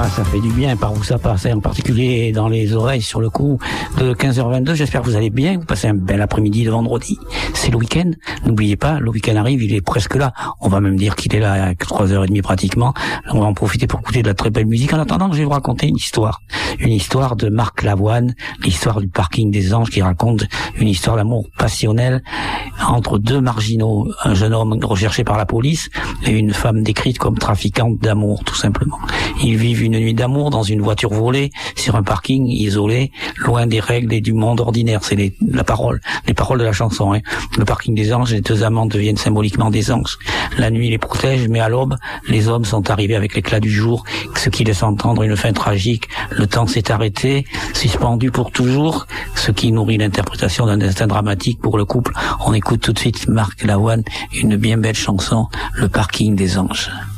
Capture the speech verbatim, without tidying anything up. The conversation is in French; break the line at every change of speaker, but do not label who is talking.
ça fait du bien. Par où ça passe, en particulier dans les oreilles sur le coup de quinze heures vingt-deux. J'espère que vous allez bien, vous passez un bel après-midi de vendredi. C'est le week-end. N'oubliez pas, le week-end arrive, il est presque là. On va même dire qu'il est là à trois heures trente pratiquement. On va en profiter pour écouter de la très belle musique. En attendant, je vais vous raconter une histoire. Une histoire de Marc Lavoine, l'histoire du parking des Anges, qui raconte une histoire d'amour passionnel entre deux marginaux, un jeune homme recherché par la police et une femme décrite comme trafiquante d'amour, tout simplement. Ils vivent une nuit d'amour dans une voiture volée, sur un parking isolé, loin des règles et du monde ordinaire. C'est les, la parole, les paroles de la chanson. Hein. Le parking des Anges, les deux amants deviennent symboliquement des anges. La nuit les protège, mais à l'aube, les hommes sont arrivés avec l'éclat du jour, ce qui laisse entendre une fin tragique. Le temps s'est arrêté, suspendu pour toujours, ce qui nourrit l'interprétation d'un destin dramatique pour le couple. On écoute tout de suite Marc Lavoine, une bien belle chanson, Le parking des Anges.